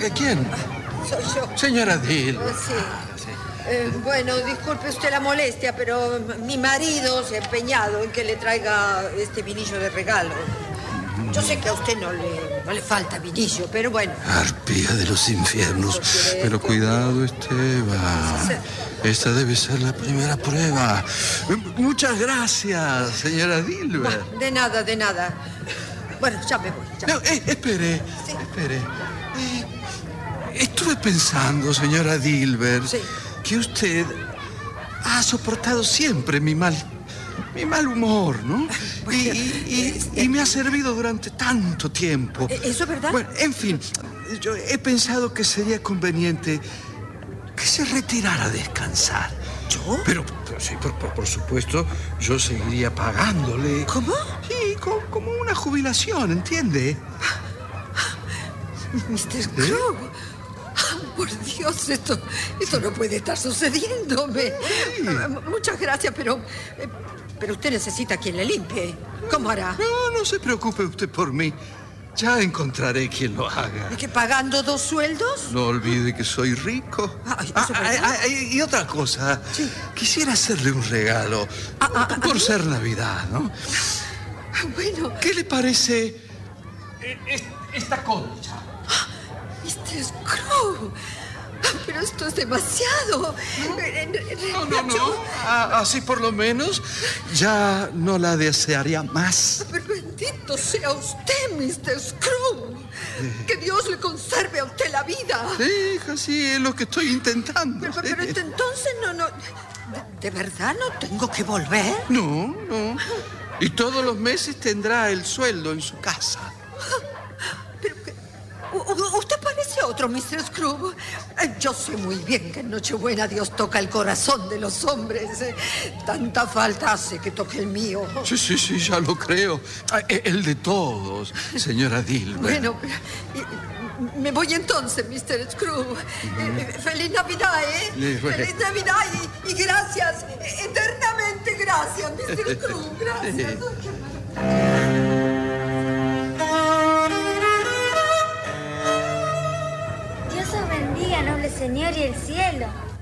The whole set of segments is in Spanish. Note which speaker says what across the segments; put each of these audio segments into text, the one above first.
Speaker 1: ¿Quién?
Speaker 2: Soy yo.
Speaker 1: Señora Dilber.
Speaker 2: Sí. Bueno, disculpe usted la molestia, pero mi marido se ha empeñado en que le traiga este vinillo de regalo. Yo sé que a usted no le falta vinillo, pero bueno.
Speaker 1: Arpía de los infiernos. Pero cuidado, Esteban. Esta debe ser la primera prueba. Muchas gracias, señora Dilber.
Speaker 2: De nada, de nada. Bueno, ya me voy. Ya.
Speaker 1: No, espere,
Speaker 2: Sí.
Speaker 1: espere. Estuve pensando, señora Dilber,
Speaker 2: Sí.
Speaker 1: que usted ha soportado siempre mi mal humor, ¿no? Y me ha servido durante tanto tiempo.
Speaker 2: ¿Eso es verdad?
Speaker 1: Bueno, en fin, yo he pensado que sería conveniente que se retirara a descansar.
Speaker 2: ¿Yo?
Speaker 1: Pero sí, por supuesto, yo seguiría pagándole.
Speaker 2: ¿Cómo?
Speaker 1: Sí, como una jubilación, ¿entiende?
Speaker 2: Mr. Scrooge. Por Dios, esto no puede estar sucediéndome. Muchas gracias, pero usted necesita quien le limpie. ¿Cómo hará?
Speaker 1: No se preocupe usted por mí. Ya encontraré quien lo haga.
Speaker 2: ¿Y que pagando 2 sueldos?
Speaker 1: No olvide que soy rico.
Speaker 2: Ay, ¿eso es verdad?
Speaker 1: Y otra cosa.
Speaker 2: Sí.
Speaker 1: Quisiera hacerle un regalo. Por ser Navidad, ¿no?
Speaker 2: Bueno,
Speaker 1: ¿Qué le parece esta concha?
Speaker 2: Mr. Scrooge. Pero esto es demasiado.
Speaker 1: No. Así por lo menos ya no la desearía más.
Speaker 2: Pero bendito sea usted, Mr. Scrooge. Que Dios le conserve a usted la vida.
Speaker 1: Sí, hija, sí, es lo que estoy intentando.
Speaker 2: Pero entonces no. ¿De verdad no tengo que volver?
Speaker 1: No. Y todos los meses tendrá el sueldo en su casa.
Speaker 2: Pero usted parece otro, Mr. Scrooge. Yo sé muy bien que en Nochebuena Dios toca el corazón de los hombres. Tanta falta hace que toque el mío.
Speaker 1: Sí, ya lo creo. El de todos, señora Dilber.
Speaker 2: Bueno, me voy entonces, Mr. Scrooge. Feliz Navidad, ¿eh?
Speaker 1: Bueno.
Speaker 2: Feliz Navidad y gracias, eternamente gracias, Mr. Scrooge. Gracias.
Speaker 3: Dios os bendiga, noble señor, y el cielo.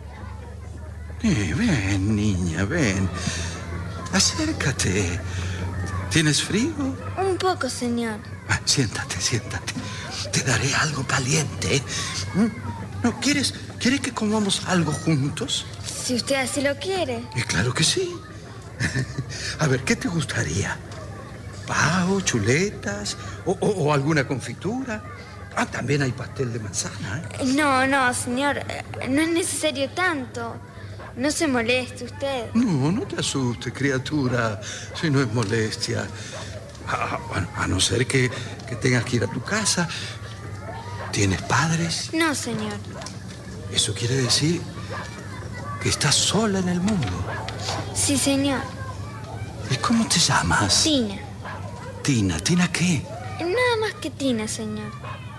Speaker 1: Ven, niña, ven. Acércate. ¿Tienes frío?
Speaker 3: Un poco, señor.
Speaker 1: Siéntate. Te daré algo caliente. ¿No quieres que comamos algo juntos?
Speaker 3: Si usted así lo quiere.
Speaker 1: Claro que sí. A ver, ¿qué te gustaría? ¿Pavo, chuletas o alguna confitura? También hay pastel de manzana, ¿eh?
Speaker 3: No, señor. No es necesario tanto. No se moleste usted.
Speaker 1: No te asustes, criatura, si no es molestia. Bueno, a no ser que tengas que ir a tu casa. ¿Tienes padres?
Speaker 3: No, señor.
Speaker 1: Eso quiere decir que estás sola en el mundo.
Speaker 3: Sí, señor.
Speaker 1: ¿Y cómo te llamas?
Speaker 3: Tina.
Speaker 1: ¿Tina qué?
Speaker 3: Nada más que Tina, señor.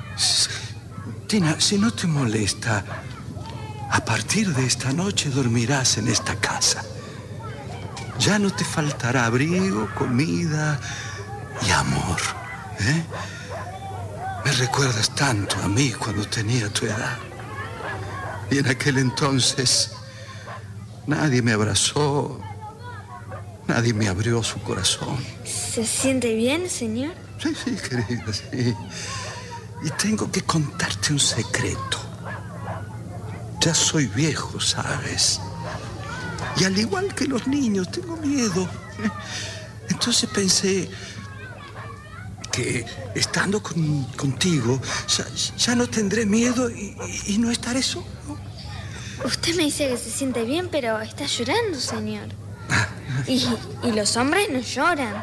Speaker 1: Tina, si no te molesta, a partir de esta noche dormirás en esta casa. Ya no te faltará abrigo, comida y amor, ¿eh? Me recuerdas tanto a mí cuando tenía tu edad. Y en aquel entonces nadie me abrazó, nadie me abrió su corazón.
Speaker 3: ¿Se siente bien, señor?
Speaker 1: Sí, querida, sí. Y tengo que contarte un secreto. Ya soy viejo, ¿sabes? Y al igual que los niños, tengo miedo. Entonces pensé que estando contigo ya no tendré miedo y no estaré solo.
Speaker 3: Usted me dice que se siente bien, pero está llorando, señor. Y los hombres no lloran.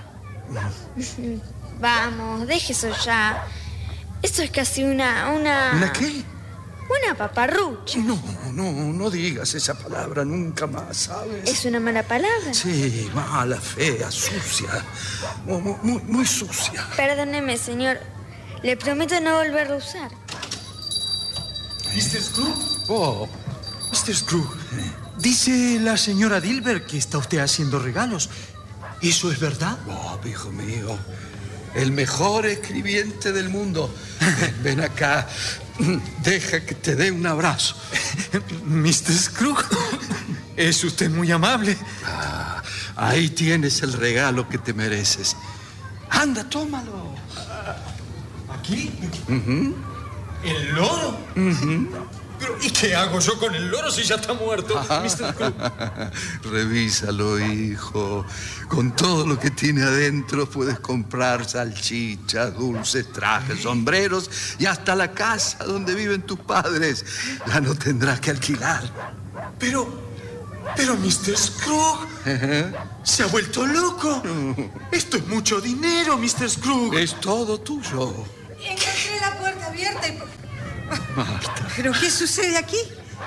Speaker 3: Vamos, deje eso ya. Eso es casi una...
Speaker 1: ¿Una qué?
Speaker 3: Una paparrucha.
Speaker 1: No digas esa palabra nunca más, ¿sabes?
Speaker 3: ¿Es una mala palabra?
Speaker 1: Sí, mala, fea, sucia. Muy sucia.
Speaker 3: Perdóneme, señor. Le prometo no volverlo a usar.
Speaker 4: ¿Mr. Scrooge?
Speaker 1: Oh, Mr. Scrooge.
Speaker 4: Dice la señora Dilber que está usted haciendo regalos. ¿Eso es verdad?
Speaker 1: Oh, hijo mío. El mejor escribiente del mundo. Ven acá. Deja que te dé un abrazo.
Speaker 4: Mr. Scrooge, es usted muy amable.
Speaker 1: Ahí tienes el regalo que te mereces. Anda, tómalo.
Speaker 4: ¿Aquí? ¿El loro? Pero, ¿y qué hago yo con el loro si ya está muerto, Mr. Scrooge?
Speaker 1: Revísalo, hijo. Con todo lo que tiene adentro puedes comprar salchichas, dulces, trajes, sombreros y hasta la casa donde viven tus padres. Ya no tendrás que alquilar.
Speaker 4: Pero, Mr. Scrooge, se ha vuelto loco. Esto es mucho dinero, Mr. Scrooge.
Speaker 1: Es todo tuyo.
Speaker 2: Encontré la puerta abierta y...
Speaker 1: Marta.
Speaker 2: ¿Pero qué sucede aquí?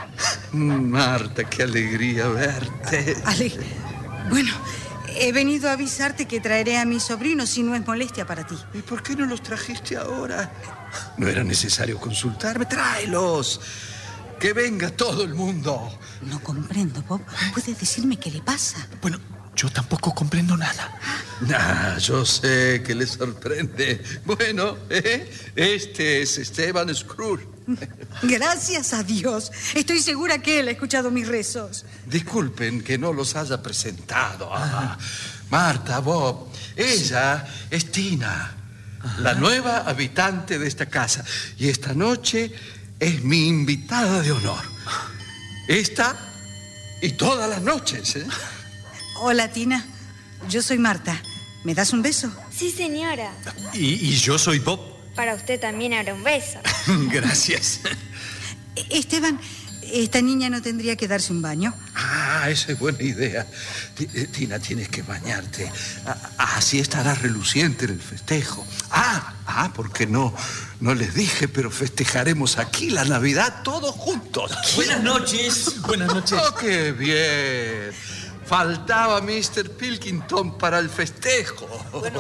Speaker 1: Marta, qué alegría verte.
Speaker 5: Bueno, he venido a avisarte que traeré a mis sobrinos si no es molestia para ti.
Speaker 1: ¿Y por qué no los trajiste ahora? No era necesario consultarme. Tráelos. Que venga todo el mundo.
Speaker 5: No comprendo, Bob. ¿Puedes decirme qué le pasa?
Speaker 4: Bueno, yo tampoco comprendo nada.
Speaker 1: Yo sé que le sorprende. Bueno, este es Esteban Scrooge.
Speaker 5: Gracias a Dios. Estoy segura que él ha escuchado mis rezos.
Speaker 1: Disculpen que no los haya presentado. Marta, Bob, ella es Tina, la nueva habitante de esta casa. Y esta noche es mi invitada de honor. Esta y todas las noches, ¿eh?
Speaker 5: Hola, Tina. Yo soy Marta. ¿Me das un beso?
Speaker 3: Sí, señora.
Speaker 4: ¿Y yo soy Bob?
Speaker 3: Para usted también habrá un beso.
Speaker 4: Gracias.
Speaker 5: Esteban, esta niña no tendría que darse un baño.
Speaker 1: Esa es buena idea. Tina, tienes que bañarte. Así estarás reluciente en el festejo. Porque no les dije, pero festejaremos aquí la Navidad todos juntos.
Speaker 4: Buenas noches. Buenas noches.
Speaker 1: ¡Oh, qué bien! Faltaba Mr. Pilkington para el festejo.
Speaker 6: Bueno,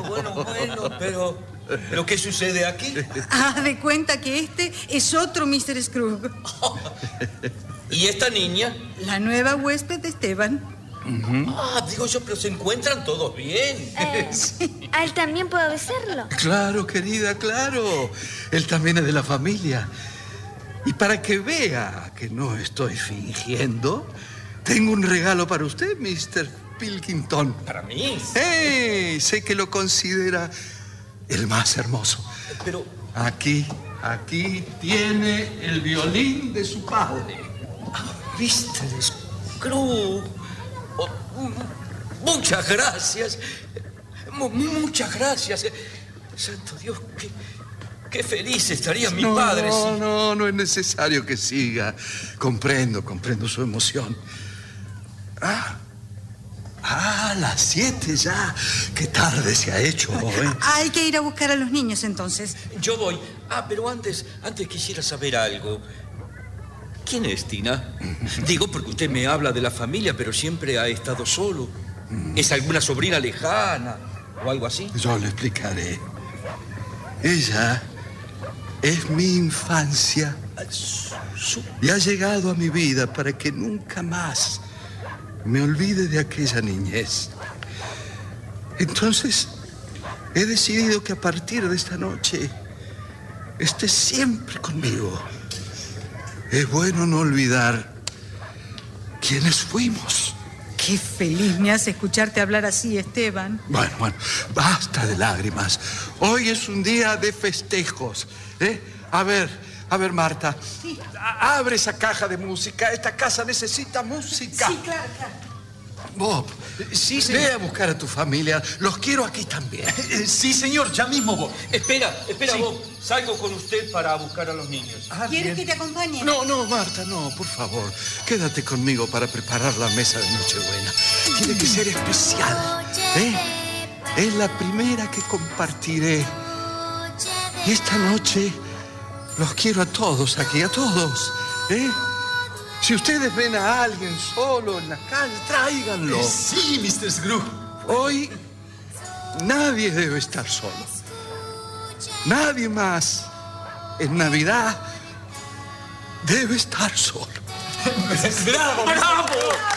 Speaker 6: pero ¿qué sucede aquí?
Speaker 5: Haz de cuenta que este es otro Mr. Scrooge.
Speaker 6: ¿Y esta niña?
Speaker 5: La nueva huésped de Esteban.
Speaker 6: Digo yo, pero se encuentran todos bien.
Speaker 3: ¿A él también puedo besarlo?
Speaker 1: Claro, querida, claro. Él también es de la familia. Y para que vea que no estoy fingiendo, tengo un regalo para usted, Mr. Pilkington.
Speaker 6: ¿Para mí?
Speaker 1: Sé que lo considera el más hermoso.
Speaker 6: Pero...
Speaker 1: Aquí tiene el violín de su padre.
Speaker 6: Mr. Scrooge. Muchas gracias. Muchas gracias. Santo Dios, qué feliz estaría mi padre.
Speaker 1: No es necesario que siga. Comprendo su emoción. Las 7 ya. Qué tarde se ha hecho, ¿eh?
Speaker 5: Hay que ir a buscar a los niños entonces.
Speaker 6: Yo voy. Pero antes quisiera saber algo. ¿Quién es Tina? Digo porque usted me habla de la familia, pero siempre ha estado solo. ¿Es alguna sobrina lejana o algo así?
Speaker 1: Yo le explicaré. Ella es mi infancia y ha llegado a mi vida para que nunca más me olvide de aquella niñez. Entonces, he decidido que a partir de esta noche esté siempre conmigo. Es bueno no olvidar quiénes fuimos.
Speaker 5: Qué feliz me hace escucharte hablar así, Esteban.
Speaker 1: Bueno, basta de lágrimas. Hoy es un día de festejos, ¿eh? A ver, Marta.
Speaker 5: Sí.
Speaker 1: Abre esa caja de música. Esta casa necesita música.
Speaker 5: Sí, claro.
Speaker 1: Bob,
Speaker 4: sí,
Speaker 1: ve a buscar a tu familia. Los quiero aquí también.
Speaker 4: Sí, señor, ya mismo, Bob.
Speaker 6: Espera,
Speaker 4: Sí.
Speaker 6: Bob. Salgo con usted para buscar a los niños.
Speaker 5: ¿Quieres que te acompañe?
Speaker 1: No, Marta, no, por favor. Quédate conmigo para preparar la mesa de Nochebuena. Tiene que ser especial, ¿eh? Es la primera que compartiré. Y esta noche los quiero a todos aquí, a todos, ¿eh? Si ustedes ven a alguien solo en la calle, tráiganlo.
Speaker 4: Sí, Mr. Scrooge.
Speaker 1: Hoy nadie debe estar solo. Nadie más en Navidad debe estar solo.
Speaker 4: ¡Bravo!